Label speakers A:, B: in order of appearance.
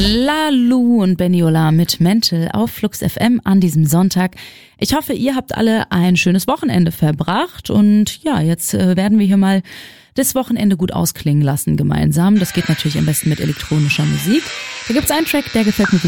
A: Lalu und Beniola mit Mental auf Flux FM an diesem Sonntag. Ich hoffe, ihr habt alle ein schönes Wochenende verbracht und ja, jetzt werden wir hier mal das Wochenende gut ausklingen lassen gemeinsam. Das geht natürlich am besten mit elektronischer Musik. Da gibt's einen Track, der gefällt mir